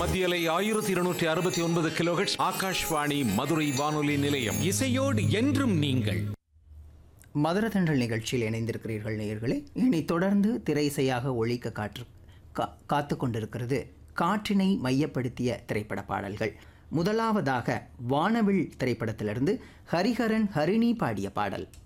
மத்தியலை 1269 கிலோஹெர்ட்ஸ் ஆகாஷ்வாணி மதுரை வானொலி நிலையம். இசையோடு என்றும் நீங்கள். மதுரதண்டல் நிகழ்ச்சியில் இணைந்திருக்கிறீர்கள் நேயர்களே. இனி தொடர்ந்து திரை இசையாக ஒழிக்க காத்து கொண்டிருக்கிறது காற்றினை மையப்படுத்திய திரைப்பட பாடல்கள். முதலாவதாக வானவில் திரைப்படத்திலிருந்து ஹரிஹரன் ஹரிணி பாடிய பாடல்.